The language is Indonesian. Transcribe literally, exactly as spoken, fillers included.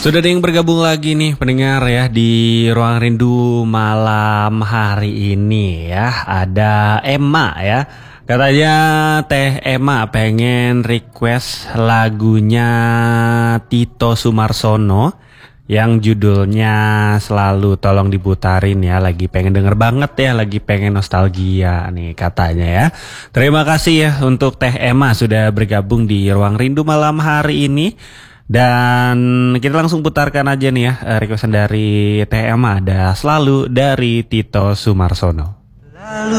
Sudah ada yang bergabung lagi nih pendengar ya di Ruang Rindu malam hari ini ya. Ada Emma ya. Katanya Teh Emma pengen request lagunya Tito Sumarsono yang judulnya Selalu, tolong diputarin ya. Lagi pengen denger banget ya, lagi pengen nostalgia nih katanya ya. Terima kasih ya untuk Teh Emma sudah bergabung di Ruang Rindu malam hari ini. Dan kita langsung putarkan aja nih ya requestan dari Teh Emma, ada Selalu dari Tito Sumarsono.